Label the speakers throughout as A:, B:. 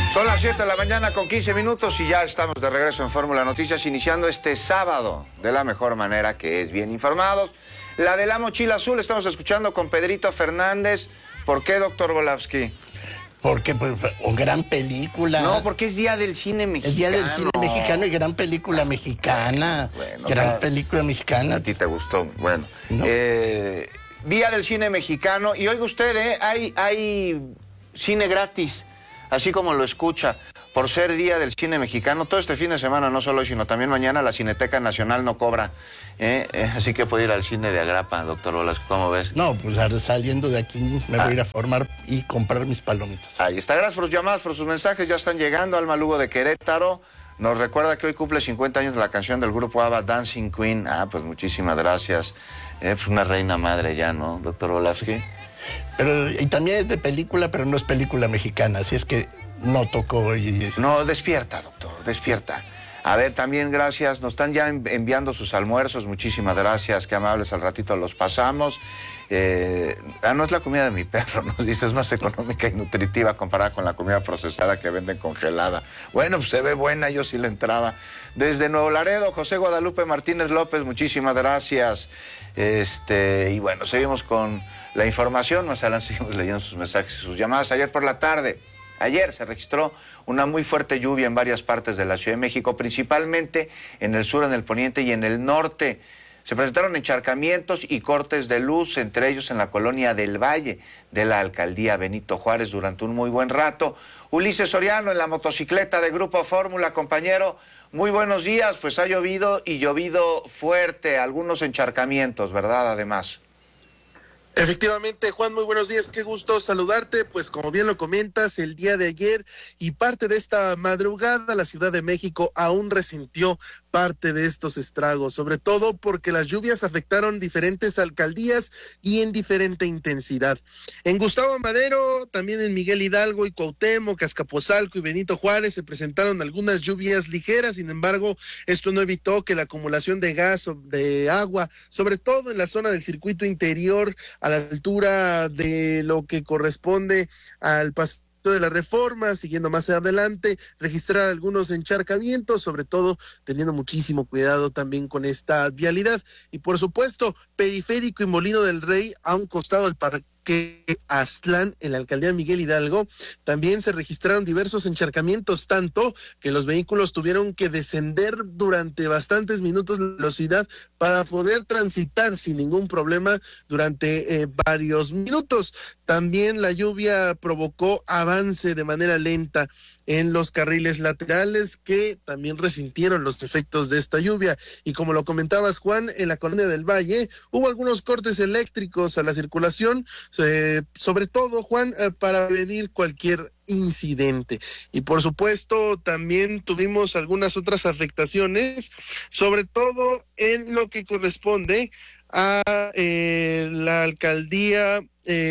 A: Son las 7 de la mañana con 15 minutos y ya estamos de regreso en Fórmula Noticias, iniciando este sábado de la mejor manera, que es bien informados. La de la mochila azul, estamos escuchando con Pedrito Fernández. ¿Por qué, doctor Volavsky?
B: Porque, pues, gran película.
A: No, porque es Día del Cine Mexicano.
B: Es Día del Cine Mexicano y gran película mexicana.
A: Bueno,
B: gran película mexicana.
A: A ti te gustó, bueno.
B: No.
A: Día del Cine Mexicano. Y oiga usted, hay cine gratis, así como lo escucha, por ser Día del Cine Mexicano. Todo este fin de semana, no solo hoy, sino también mañana, la Cineteca Nacional no cobra. Así que puede ir al cine de Agrapa, doctor Volavsky, ¿cómo ves?
B: No, pues saliendo de aquí me voy a ir a formar y comprar mis palomitas.
A: Ahí está, gracias por sus llamadas, por sus mensajes, ya están llegando. Alma Lugo de Querétaro nos recuerda que hoy cumple 50 años de la canción del grupo ABBA, Dancing Queen. Pues muchísimas gracias. Pues una reina madre ya, ¿no, doctor Volavsky?
B: Pero, y también es de película, pero no es película mexicana, así es que no tocó hoy.
A: No, despierta, doctor, despierta. A ver, también gracias, nos están ya enviando sus almuerzos, muchísimas gracias, qué amables, al ratito los pasamos. No es la comida de mi perro, nos dice, es más económica y nutritiva comparada con la comida procesada que venden congelada. Bueno, pues se ve buena, yo sí le entraba. Desde Nuevo Laredo, José Guadalupe Martínez López, muchísimas gracias. Y bueno, seguimos con la información, más adelante seguimos leyendo sus mensajes y sus llamadas. Ayer se registró una muy fuerte lluvia en varias partes de la Ciudad de México, principalmente en el sur, en el poniente y en el norte. Se presentaron encharcamientos y cortes de luz, entre ellos en la colonia del Valle de la alcaldía Benito Juárez, durante un muy buen rato. Ulises Soriano en la motocicleta de Grupo Fórmula, compañero, muy buenos días. Pues ha llovido y llovido fuerte, algunos encharcamientos, ¿verdad? Además.
C: Efectivamente, Juan, muy buenos días, qué gusto saludarte. Pues como bien lo comentas, el día de ayer y parte de esta madrugada, la Ciudad de México aún resintió parte de estos estragos, sobre todo porque las lluvias afectaron diferentes alcaldías y en diferente intensidad. En Gustavo Madero, también en Miguel Hidalgo y Cuauhtémoc, Azcapotzalco y Benito Juárez se presentaron algunas lluvias ligeras. Sin embargo, esto no evitó que la acumulación de gas o de agua, sobre todo en la zona del circuito interior, a la altura de lo que corresponde al paso de la Reforma, siguiendo más adelante, registrar algunos encharcamientos, sobre todo teniendo muchísimo cuidado también con esta vialidad. Y por supuesto, Periférico y Molino del Rey, a un costado del parque Aztlán, en la alcaldía Miguel Hidalgo, también se registraron diversos encharcamientos, tanto que los vehículos tuvieron que descender durante bastantes minutos de velocidad para poder transitar sin ningún problema durante varios minutos. También la lluvia provocó avance de manera lenta en los carriles laterales, que también resintieron los efectos de esta lluvia. Y como lo comentabas, Juan, en la colonia del Valle hubo algunos cortes eléctricos a la circulación, sobre todo, Juan, para prevenir cualquier incidente. Y por supuesto también tuvimos algunas otras afectaciones, sobre todo en lo que corresponde a la alcaldía.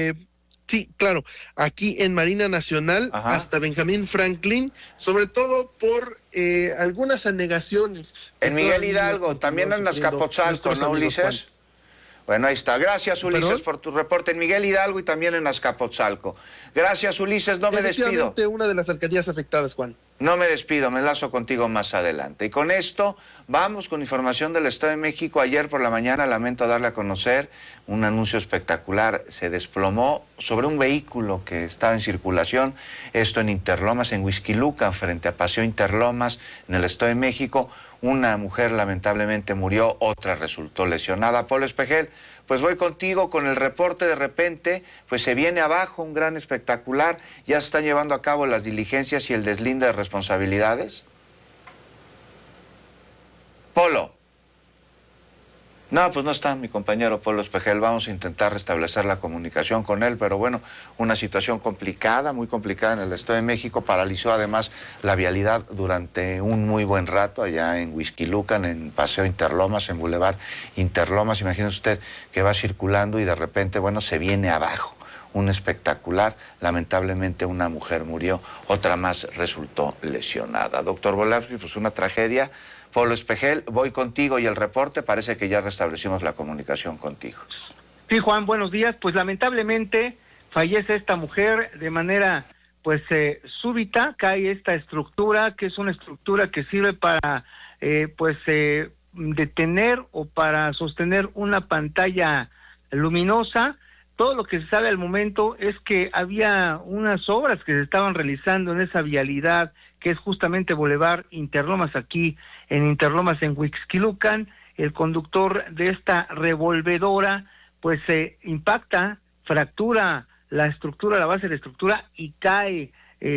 C: Sí, claro, aquí en Marina Nacional, ajá, hasta Benjamín Franklin, sobre todo por algunas anegaciones.
A: En Miguel Hidalgo, también en Azcapotzalco, ¿no, Ulises? Bueno, ahí está. Gracias, Ulises, por tu reporte en Miguel Hidalgo y también en Azcapotzalco. Gracias, Ulises, no me despido.
C: Efectivamente, una de las alcaldías afectadas, Juan.
A: No me despido, me enlazo contigo más adelante. Y con esto vamos con información del Estado de México. Ayer por la mañana, lamento darle a conocer un anuncio espectacular. Se desplomó sobre un vehículo que estaba en circulación, esto en Interlomas, en Huixquilucan, frente a Paseo Interlomas, en el Estado de México. Una mujer lamentablemente murió, otra resultó lesionada. Polo Espejel, pues voy contigo con el reporte. De repente, pues se viene abajo un gran espectacular. Ya se están llevando a cabo las diligencias y el deslinde de responsabilidades. Polo. No, pues no está mi compañero Polo Espejel. Vamos a intentar restablecer la comunicación con él, pero bueno, una situación complicada, muy complicada en el Estado de México. Paralizó además la vialidad durante un muy buen rato allá en Huixquilucan, en Paseo Interlomas, en Boulevard Interlomas. Imagínese usted que va circulando y de repente, bueno, se viene abajo un espectacular. Lamentablemente una mujer murió, otra más resultó lesionada. Doctor Volavsky, pues una tragedia. Polo Espejel, voy contigo y el reporte. Parece que ya restablecimos la comunicación contigo.
D: Sí, Juan, buenos días. Pues lamentablemente fallece esta mujer de manera súbita cae esta estructura, que es una estructura que sirve para detener o para sostener una pantalla luminosa. Todo lo que se sabe al momento es que había unas obras que se estaban realizando en esa vialidad, que es justamente Boulevard Interlomas, aquí en Interlomas, en Huixquilucan. El conductor de esta revolvedora pues se impacta, fractura la estructura, la base de la estructura, y cae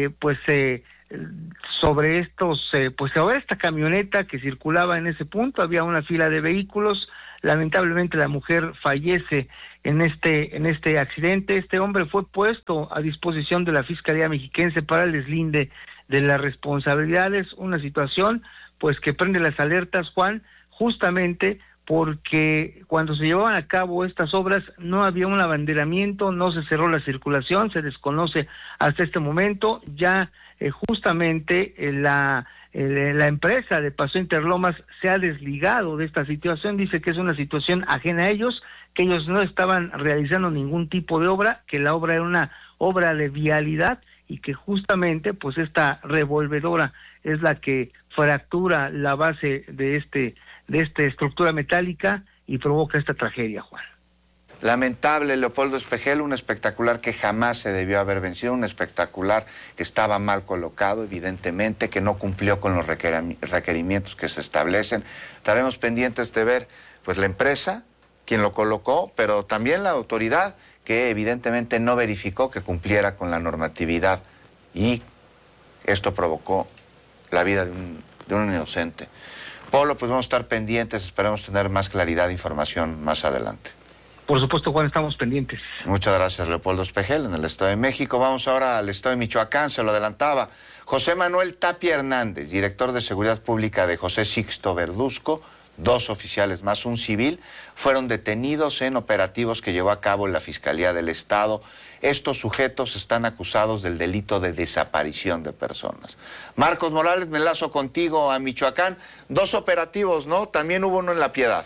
D: sobre sobre esta camioneta que circulaba en ese punto. Había una fila de vehículos. Lamentablemente la mujer fallece en este accidente. Este hombre fue puesto a disposición de la Fiscalía Mexiquense para el deslinde de las responsabilidades. Una situación pues que prende las alertas, Juan, justamente porque cuando se llevaban a cabo estas obras no había un abanderamiento, no se cerró la circulación, se desconoce hasta este momento. Ya justamente la empresa de Paseo Interlomas se ha desligado de esta situación, dice que es una situación ajena a ellos, que ellos no estaban realizando ningún tipo de obra, que la obra era una obra de vialidad y que justamente pues esta revolvedora es la que fractura la base de esta estructura metálica y provoca esta tragedia, Juan.
A: Lamentable, Leopoldo Espejel, un espectacular que jamás se debió haber vencido, un espectacular que estaba mal colocado, evidentemente, que no cumplió con los requerimientos que se establecen. Estaremos pendientes de ver pues la empresa, quien lo colocó, pero también la autoridad, que evidentemente no verificó que cumpliera con la normatividad, y esto provocó la vida de un inocente. Polo, pues vamos a estar pendientes, esperamos tener más claridad e información más adelante.
D: Por supuesto, Juan, estamos pendientes.
A: Muchas gracias, Leopoldo Espejel, en el Estado de México. Vamos ahora al Estado de Michoacán, se lo adelantaba. José Manuel Tapia Hernández, director de Seguridad Pública de José Sixto Verduzco, 2 oficiales más un civil, fueron detenidos en operativos que llevó a cabo la Fiscalía del Estado. Estos sujetos están acusados del delito de desaparición de personas. Marcos Morales, me enlazo contigo a Michoacán. 2 operativos, ¿no? También hubo uno en La Piedad.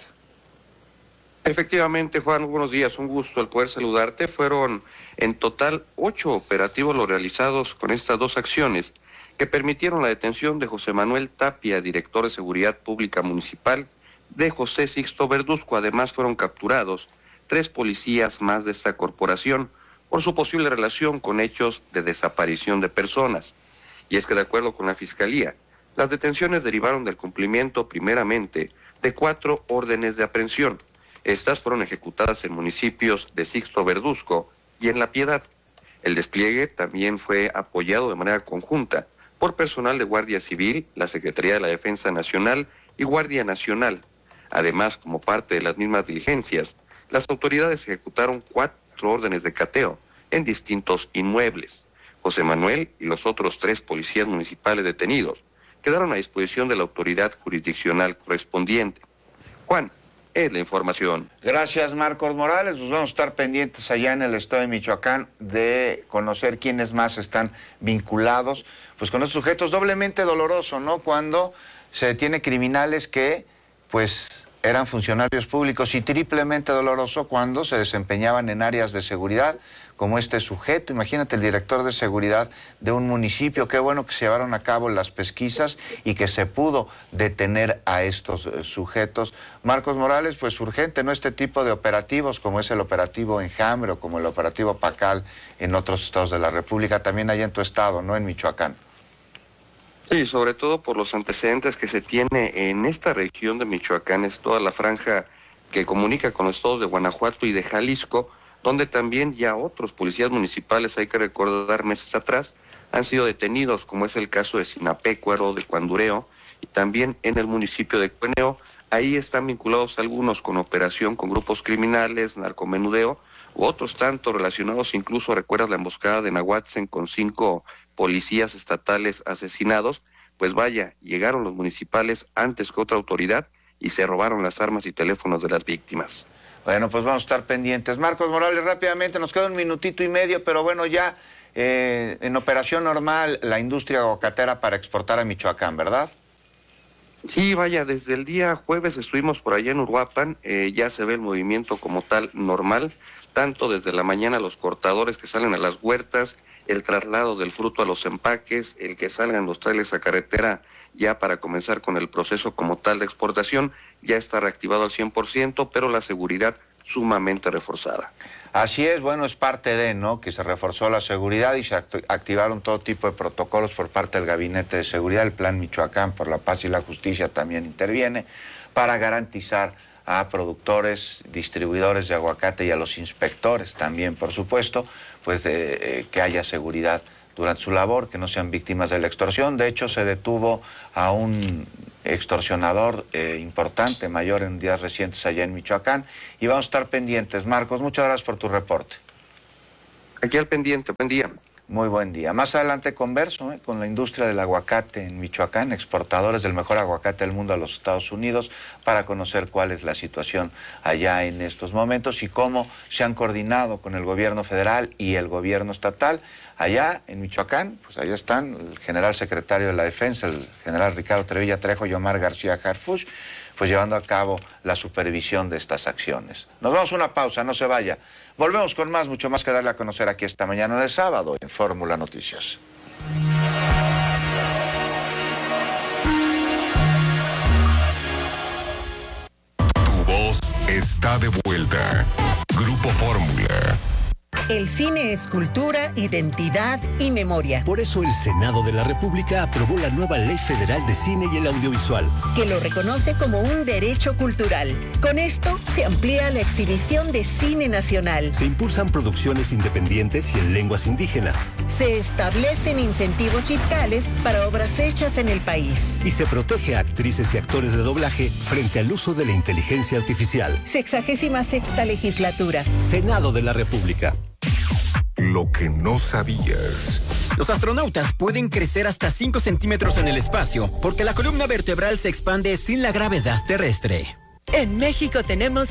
E: Efectivamente, Juan, buenos días, un gusto el poder saludarte. Fueron en total 8 operativos los realizados con estas 2 acciones que permitieron la detención de José Manuel Tapia, director de Seguridad Pública Municipal de José Sixto Verduzco. Además fueron capturados 3 policías más de esta corporación por su posible relación con hechos de desaparición de personas. Y es que de acuerdo con la Fiscalía, las detenciones derivaron del cumplimiento primeramente de 4 órdenes de aprehensión. Estas fueron ejecutadas en municipios de Sixto Verduzco y en La Piedad. El despliegue también fue apoyado de manera conjunta por personal de Guardia Civil, la Secretaría de la Defensa Nacional y Guardia Nacional. Además, como parte de las mismas diligencias, las autoridades ejecutaron 4 órdenes de cateo en distintos inmuebles. José Manuel y los otros 3 policías municipales detenidos quedaron a disposición de la autoridad jurisdiccional correspondiente. Juan, es la información.
A: Gracias, Marcos Morales. Pues vamos a estar pendientes allá en el Estado de Michoacán de conocer quiénes más están vinculados pues con estos sujetos. Doblemente doloroso, ¿no? Cuando se detiene criminales que pues eran funcionarios públicos, y triplemente doloroso cuando se desempeñaban en áreas de seguridad como este sujeto. Imagínate, el director de seguridad de un municipio. Qué bueno que se llevaron a cabo las pesquisas y que se pudo detener a estos sujetos. Marcos Morales, pues urgente, ¿no? Este tipo de operativos, como es el operativo Enjambre o como el operativo Pacal en otros estados de la República, también allá en tu estado, ¿no? En Michoacán.
E: Sí, sobre todo por los antecedentes que se tiene en esta región de Michoacán, es toda la franja que comunica con los estados de Guanajuato y de Jalisco, donde también ya otros policías municipales, hay que recordar, meses atrás, han sido detenidos, como es el caso de Sinapecuaro, de Cuandureo, y también en el municipio de Cueneo. Ahí están vinculados algunos con operación con grupos criminales, narcomenudeo, u otros tanto relacionados, incluso recuerdas la emboscada de Nahuatzen con 5 policías estatales asesinados. Pues vaya, llegaron los municipales antes que otra autoridad y se robaron las armas y teléfonos de las víctimas.
A: Bueno, pues vamos a estar pendientes. Marcos Morales, rápidamente, nos queda 1 minutito y medio, pero bueno, ya en operación normal la industria aguacatera para exportar a Michoacán, ¿verdad?
E: Sí, vaya, desde el día jueves estuvimos por allá en Uruapan, ya se ve el movimiento como tal normal, tanto desde la mañana los cortadores que salen a las huertas, el traslado del fruto a los empaques, el que salgan los trailers a carretera ya para comenzar con el proceso como tal de exportación, ya está reactivado al 100%, pero la seguridad sumamente reforzada.
A: Así es, bueno, es parte de, ¿no?, que se reforzó la seguridad y se activaron todo tipo de protocolos por parte del Gabinete de Seguridad. El Plan Michoacán por la Paz y la Justicia también interviene para garantizar a productores, distribuidores de aguacate y a los inspectores también, por supuesto, pues que haya seguridad durante su labor, que no sean víctimas de la extorsión. De hecho, se detuvo a un extorsionador importante, mayor en días recientes allá en Michoacán, y vamos a estar pendientes. Marcos, muchas gracias por tu reporte.
E: Aquí al pendiente, buen día.
A: Muy buen día. Más adelante converso con la industria del aguacate en Michoacán, exportadores del mejor aguacate del mundo a los Estados Unidos, para conocer cuál es la situación allá en estos momentos y cómo se han coordinado con el gobierno federal y el gobierno estatal. Allá en Michoacán, pues allá están el general secretario de la Defensa, el general Ricardo Trevilla Trejo y Omar García Harfuch, pues llevando a cabo la supervisión de estas acciones. Nos vamos a una pausa, no se vaya. Volvemos con más, mucho más que darle a conocer aquí esta mañana de sábado en Fórmula Noticias.
F: Tu voz está de vuelta. Grupo Fórmula.
G: El cine es cultura, identidad y memoria.
H: Por eso el Senado de la República aprobó la nueva Ley Federal de Cine y el Audiovisual,
G: que lo reconoce como un derecho cultural. Con esto se amplía la exhibición de cine nacional.
H: Se impulsan producciones independientes y en lenguas indígenas.
G: Se establecen incentivos fiscales para obras hechas en el país.
H: Y se protege a actrices y actores de doblaje frente al uso de la inteligencia artificial.
G: 66ª legislatura.
H: Senado de la República.
F: Lo que no sabías.
I: Los astronautas pueden crecer hasta 5 centímetros en el espacio porque la columna vertebral se expande sin la gravedad terrestre.
J: En México tenemos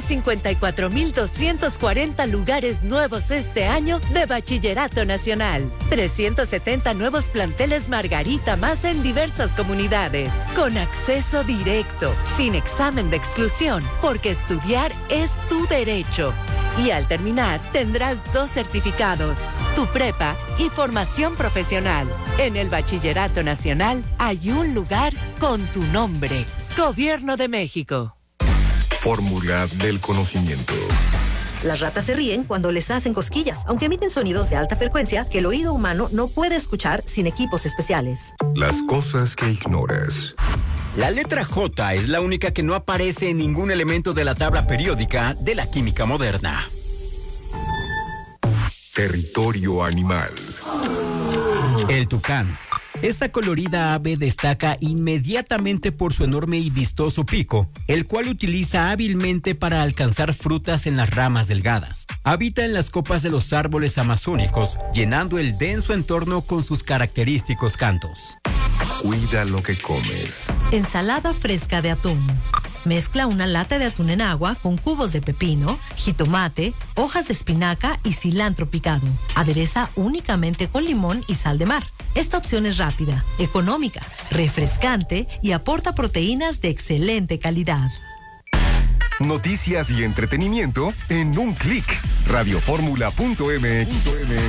J: 154,240 lugares nuevos este año de Bachillerato Nacional. 370 nuevos planteles Margarita más en diversas comunidades. Con acceso directo, sin examen de exclusión, porque estudiar es tu derecho. Y al terminar, tendrás 2 certificados, tu prepa y formación profesional. En el Bachillerato Nacional hay un lugar con tu nombre. Gobierno de México.
F: Fórmula del conocimiento.
K: Las ratas se ríen cuando les hacen cosquillas, aunque emiten sonidos de alta frecuencia que el oído humano no puede escuchar sin equipos especiales.
F: Las cosas que ignoras.
I: La letra J es la única que no aparece en ningún elemento de la tabla periódica de la química moderna.
F: Territorio animal.
L: El tucán. Esta colorida ave destaca inmediatamente por su enorme y vistoso pico, el cual utiliza hábilmente para alcanzar frutas en las ramas delgadas. Habita en las copas de los árboles amazónicos, llenando el denso entorno con sus característicos cantos.
F: Cuida lo que comes.
K: Ensalada fresca de atún. Mezcla una lata de atún en agua con cubos de pepino, jitomate, hojas de espinaca y cilantro picado. Adereza únicamente con limón y sal de mar. Esta opción es rápida, económica, refrescante y aporta proteínas de excelente calidad.
F: Noticias y entretenimiento en un clic. Radioformula.mx.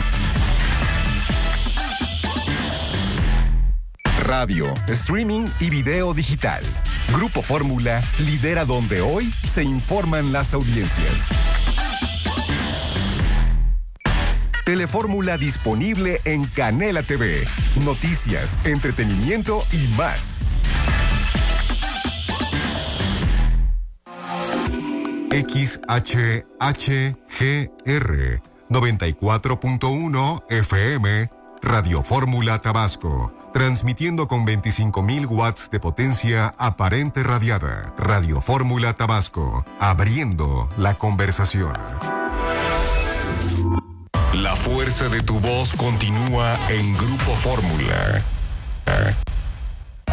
F: Radio, streaming y video digital. Grupo Fórmula lidera donde hoy se informan las audiencias. Telefórmula disponible en Canela TV. Noticias, entretenimiento y más. XHHGR 94.1 FM Radio Fórmula Tabasco. Transmitiendo con 25,000 watts de potencia aparente radiada. Radio Fórmula Tabasco. Abriendo la conversación. La fuerza de tu voz continúa en Grupo Fórmula.